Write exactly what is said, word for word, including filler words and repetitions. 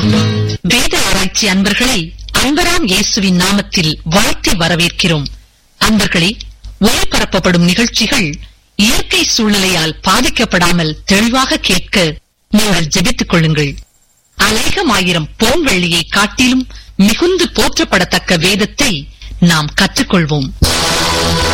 வேத ஆராய்ச்சி அன்பர்களை அன்பராம் இயேசுவின் நாமத்தில் வாழ்த்தி வரவேற்கிறோம். அன்பர்களே, ஒளிபரப்பப்படும் நிகழ்ச்சிகள் இயற்கை சூழ்நிலையால் பாதிக்கப்படாமல் தெளிவாக கேட்க நீங்கள் ஜெபித்துக் கொள்ளுங்கள். அநேகம் ஆயிரம் பொன் வெள்ளியை காட்டிலும் மிகுந்து போற்றப்படத்தக்க வேதத்தை நாம் கற்றுக்கொள்வோம்.